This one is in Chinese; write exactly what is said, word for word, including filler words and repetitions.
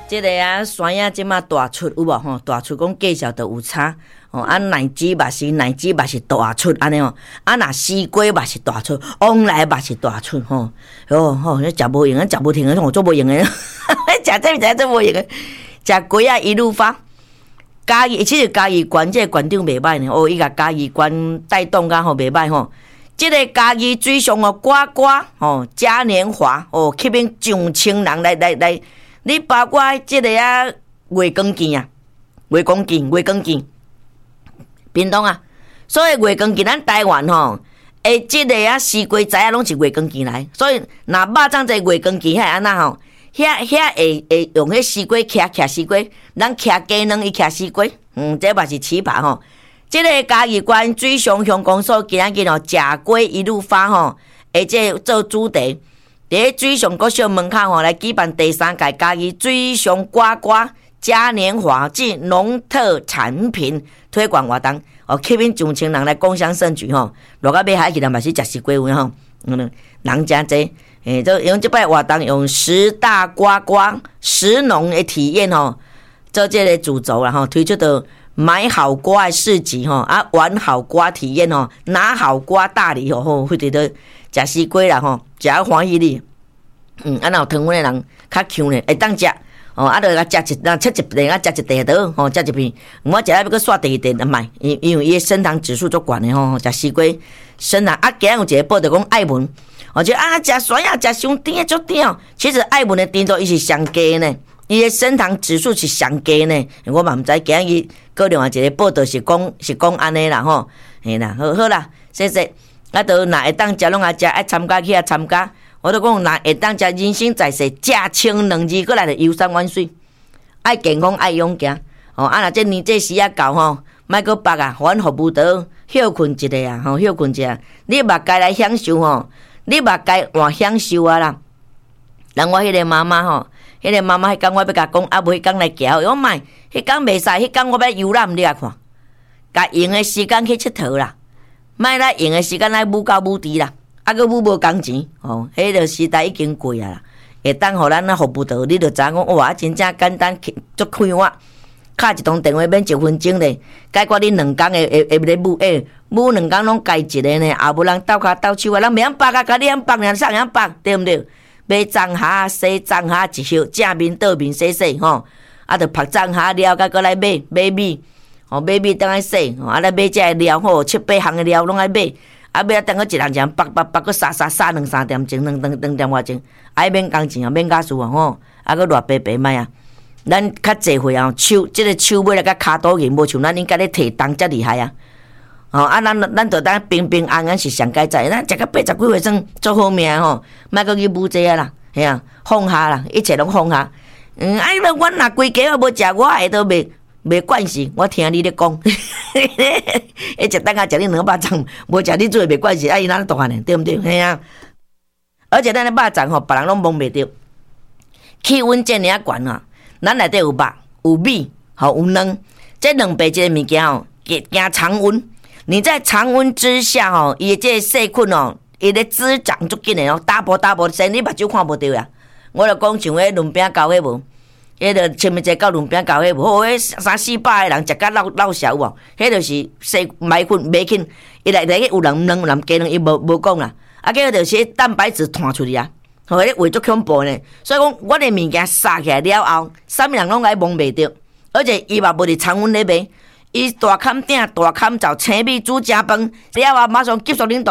这个啊，山影即马大出有无吼？大出讲介绍都有差哦。啊，奶子嘛是奶子嘛是大出安尼哦。啊，若西瓜嘛是大出，往来嘛是大出吼。哦吼，你食无用啊，食无停啊，我做无用诶。食这食这无用诶，食瓜啊一路发。嘉义其实嘉义县这个县长袂歹呢，哦，伊甲嘉义县带动甲吼袂歹吼。这个嘉义水上哦，呱呱哦，嘉年华哦，吸引上千人来来来。你包括即个啊月光剑啊，月光剑、月光剑，屏东啊，所以月光剑咱台湾吼，诶，即个啊西瓜仔啊，拢是月光剑来，所以若肉粽在月光剑遐安那吼，遐遐会会用迄西瓜徛徛西瓜，咱徛鸡卵伊徛西瓜，嗯，这嘛是奇葩吼。即个嘉义县水上乡公所今仔日吼，食瓜一路发吼，而且做主题。伫水上国小门口吼来举办第三届嘉义水上呱呱嘉年华暨农特产品推广活动，哦，吸引上千人来共襄盛举吼。落到尾海去人嘛是食西瓜有吼，嗯，人真济，诶，都用即摆活动用十大呱呱食农的体验吼，做这个主轴啦吼，推出的买好瓜的市集吼，啊，玩好瓜体验吼，拿好瓜大礼吼，吼，会得到食西瓜啦吼。食啊欢喜哩，嗯，啊，若有糖分的人较强咧，会当食哦，啊，着甲食一，若切一片啊，食一地倒，吼，食一片，我食了要搁刷第二片，啊，卖，因因为伊的升糖指数足悬的吼，食西瓜升糖。啊，今日有一个报道讲爱文，我觉得啊，食酸啊，食伤甜足甜哦。其实爱文的甜度伊是上低呢，伊的升糖指数是上低呢。我嘛毋知今日搁另外一个报道是讲是讲安尼啦吼，嘿啦，好好啦，谢谢。啊，都若会当食，拢啊食，爱参加去啊参加。我都讲，若会当食，人生在世，食清两字，过来就游山玩水，爱健康，爱勇行。哦，啊，若这年这时啊到吼，莫搁别啊，阮服务到休困一下啊，吼，休困一下。你嘛该来享受吼，你嘛该换享受啊啦。人我迄个妈妈吼，迄个妈妈迄天我要甲讲，啊，无迄天来行，我卖，迄天袂使，迄天我要游览，你来看，甲用的时间去佚佗啦。莫来用的时间来舞高舞低啦，啊个舞无工钱哦，迄个时代已经过啊啦。会当互咱啊服务到，你就知影讲哇，真正简单，足快活，敲一通电话免一分钟咧，解决你两工的会会咧舞诶，舞两工拢解一个呢，也无人斗骹斗手啊，人袂晓绑啊，甲你晓绑，人啥样绑，对毋对？买粽下洗粽下一宿，正面倒面洗洗吼，啊，着拍粽下了，甲过来买买米。哦，买米当来洗，哦，啊来买这料吼，七八项的料拢爱买，啊买啊等个一人一人绑绑绑个杀杀杀两三点钟，两两两点外钟，爱免工钱啊，免假数啊吼，啊个偌白白卖啊，咱较济岁啊，手即、这个手尾来甲骹肚硬，无像咱应该咧提重遮厉害啊，哦啊咱咱着当平平安安是上该在，咱食到八十几岁算做好命吼，莫搁去舞这啊啦，嘿啊，放下啦，一切拢放下，嗯，哎，那阮若规家无食，我下都袂。没关系，我听你咧讲，一食等下食你两百粽，无食你做也没关系，啊伊哪大汉呢，对不对？嘿啊！而且咱咧肉粽吼，别人拢摸袂着，气温这尔悬啊，咱内底有肉、有米、吼有卵，这两白这个物件吼，惊常温。你在常温之下吼，伊这细菌哦，伊咧滋长足紧的哦，大波大波，生你目睭看无着呀。我就讲像迄轮饼糕迄无。迄个前面一个到轮饼糕，迄无好，迄三四百个人食甲老老笑有无？迄就是细麦菌、麦菌，伊内底有人卵有人鸡卵，伊无无讲啦。啊，个就是蛋白质弹出去啊，吼，迄画足恐怖呢。所以讲，我的物件杀起来了后，啥物人拢爱摸袂着，而且伊嘛无伫常温咧卖，伊大坎顶、大坎灶、青米煮正饭，了后马上急速冷冻。